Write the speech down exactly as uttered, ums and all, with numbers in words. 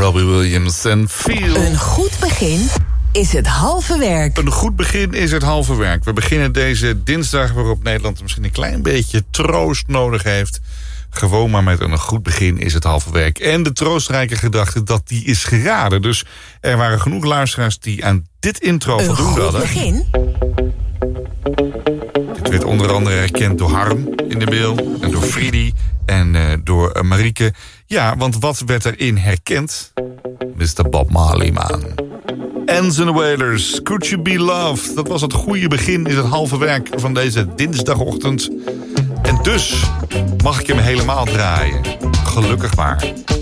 Robbie Williams en Feel. Een goed begin is het halve werk. Een goed begin is het halve werk. We beginnen deze dinsdag waarop Nederland misschien een klein beetje troost nodig heeft. Gewoon maar met een goed begin is het halve werk. En de troostrijke gedachte dat die is geraden. Dus er waren genoeg luisteraars die aan dit intro Een voldoende goed hadden. begin Dit werd onder andere herkend door Harm in de mail. En door Friedi en uh, door uh, Marieke. Ja, want wat werd erin herkend? mister Bob Marley, man. Ends and the Wailers, Could You Be Loved? Dat was het goede begin, is het halve werk van deze dinsdagochtend. En dus mag ik hem helemaal draaien. Gelukkig maar.